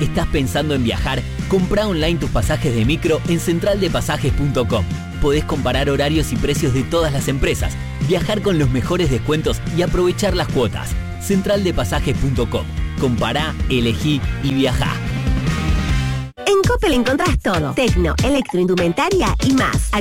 ¿Estás pensando en viajar? Comprá online tus pasajes de micro en centraldepasajes.com. Podés comparar horarios y precios de todas las empresas, viajar con los mejores descuentos y aprovechar las cuotas. Centraldepasajes.com. Compará, elegí y viajá. En Coppel encontrás todo: tecno, electroindumentaria y más.